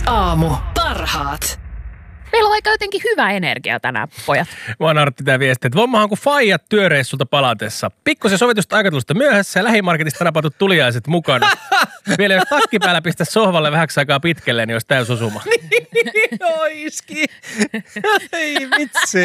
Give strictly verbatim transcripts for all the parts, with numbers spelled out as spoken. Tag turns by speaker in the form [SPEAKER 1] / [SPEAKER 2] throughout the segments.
[SPEAKER 1] aamu. Parhaat.
[SPEAKER 2] Meillä on aika jotenkin hyvä energia tänään, pojat.
[SPEAKER 3] Mua nauratti tää viesti, että vommahan kuin faijat työreissulta palatessa. Pikkusen sovitusta aikataulusta myöhässä ja lähimarketista napatut tuliaiset mukana. Vielä jos takki päällä pistä sohvalle vähäksi aikaa pitkälle, niin olisi täys osuma.
[SPEAKER 4] Joo, iski. Ei vitsi.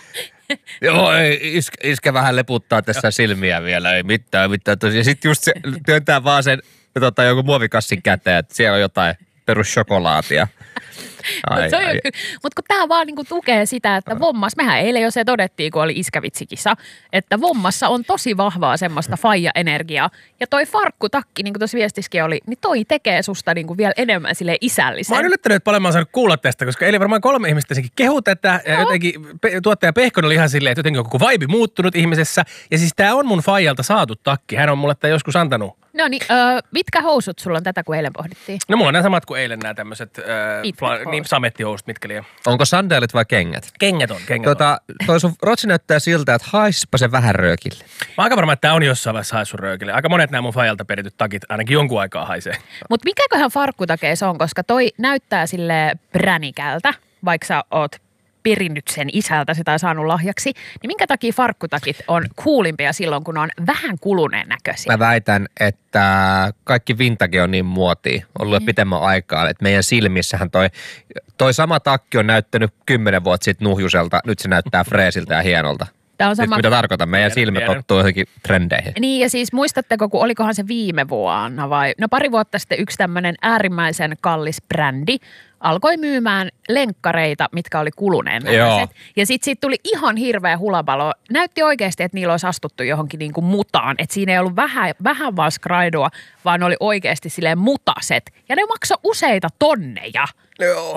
[SPEAKER 4] Joo, ei, iskä, iskä vähän leputtaa tässä silmiä vielä, ei mitään, mitään. Ja sitten just se työntää vaan sen tota, joku muovikassin käteen, että siellä on jotain peruschokolaatia.
[SPEAKER 2] Mutta mut kun tämä vaan niinku tukee sitä, että vommas, mehän eilen jo se todettiin, kun oli iskävitsikisa, että vommassa on tosi vahvaa semmoista faija-energiaa. Ja toi farkkutakki, niin kuin tuossa viestissäkin oli, niin toi tekee susta niinku vielä enemmän silleen isällisen.
[SPEAKER 3] Mä oon yllättänyt, että paljon mä oon saanut kuulla tästä, koska eilen varmaan kolme ihmistä kehu tätä. Ja jotenkin tuottaja Pehkonen oli ihan silleen, että jotenkin on koko vibe muuttunut ihmisessä. Ja siis tää on mun faijalta saatu takki. Hän on mulle tää joskus antanut.
[SPEAKER 2] No niin, öö, mitkä housut sulla on tätä, kun eilen pohdittiin?
[SPEAKER 3] No mulla on nämä samat kuin eilen nämä tämmöiset öö, fla- niin, samettihousut, mitkä liian.
[SPEAKER 4] Onko sandaalit vai kengät?
[SPEAKER 3] Kengät on, kengät
[SPEAKER 4] tota,
[SPEAKER 3] on.
[SPEAKER 4] Toi sun rotsi näyttää siltä, että haispa se vähän röökille.
[SPEAKER 3] Mä oon aika varma, että tää on jossain vaiheessa haissut röökille. Aika monet nämä mun faijalta perityt takit ainakin jonkun aikaa haisee.
[SPEAKER 2] Mutta mikäköhän farkkutakeissa on, koska toi näyttää sille pränikältä, vaikka sä oot perinnyt sen isältäsi tai saanut lahjaksi, niin minkä takia farkkutakit on coolimpia silloin, kun on vähän kuluneen näköisiä?
[SPEAKER 4] Mä väitän, että kaikki vintage on niin muotia, ollut jo pitemmän aikaa, että meidän silmissähän toi, toi sama takki on näyttänyt kymmenen vuotta sitten nuhjuselta, nyt se näyttää freesiltä ja hienolta.
[SPEAKER 2] Tämä on sama.
[SPEAKER 4] Nyt, mitä tarkoitan, meidän tiedän, silmät tiedän. Tottuu johonkin trendeihin.
[SPEAKER 2] Niin ja siis muistatteko, kun olikohan se viime vuonna vai, no pari vuotta sitten yksi tämmöinen äärimmäisen kallis brändi alkoi myymään lenkkareita, mitkä oli kuluneen näköiset. Ja sitten siitä tuli ihan hirveä hulabalo. Näytti oikeasti, että niillä olisi astuttu johonkin niin kuin mutaan. Että siinä ei ollut vähän, vähän vaan skraidua, vaan ne oli oikeasti silleen mutaset. Ja ne maksoi useita tonneja.
[SPEAKER 3] Joo.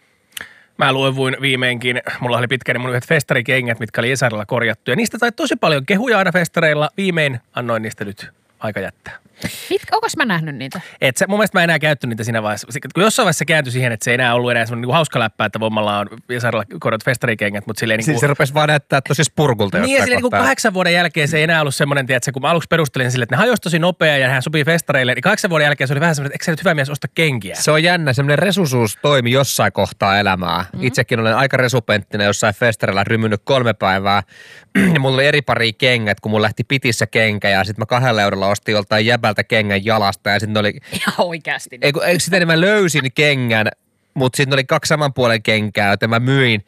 [SPEAKER 3] Mä luovuin viimeinkin, mulla oli pitkään mun yhdet festarikengät, mitkä oli Esarilla korjattu. Ja niistä sai tosi paljon kehuja aina festareilla. Viimein annoin niistä nyt aika jättää.
[SPEAKER 2] Mitkä, onko mä nähnyt niitä?
[SPEAKER 3] Et se, mun mielestä mä enää käyttänyt niitä siinä vaiheessa. Kun jossain vaiheessa se kääntyi siihen, että se ei enää ollut enää semmoinen niin hauska läppä, että vommalla on Esarilla korjattu festarikengät, mutta silleen niin kuin...
[SPEAKER 4] Siis se rupesi vaan näyttää tosi spurkulta
[SPEAKER 3] niin, ja silleen niin kuin kahdeksan vuoden jälkeen se ei enää ollut semmoinen, tiedätkö, kun mä aluksi perustelin sille, että ne hajosi tosi nopea ja hän sopii festareille, niin kahdeksan vuoden jälkeen se oli vähän semmoinen, että eikö sä nyt hyvä mies osta kenkiä?
[SPEAKER 4] Se on jännä, semmoinen resusuus toimi jossain kohtaa elämää. Mm-hmm. Itsekin olen aika resupenttinen jossain festareilla rymynyt kolme päivää. Ja mulla oli eri pari kengät, kun mulla lähti pitissä kenkä ja sitten mä kahdella eurolla ostin joltain jäbältä kengän jalasta ja sitten oli...
[SPEAKER 2] Ihan oikeasti.
[SPEAKER 4] Eikö, eikö sitten niin mä löysin kengän, mutta sitten oli kaksi saman puolen kenkää, joten mä myin,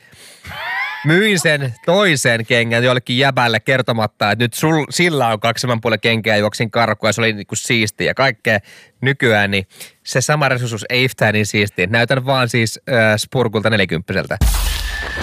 [SPEAKER 4] myin sen toisen kengän jollekin jäbälle kertomatta, että nyt sul, sillä on kaksi saman puolen kenkää ja juoksin karkuun ja se oli niinku siistiä ja kaikkea nykyään, niin se sama resurssus ei yhtään niin siistiä. Näytän vaan siis äh, spurkulta nelikymppiseltä.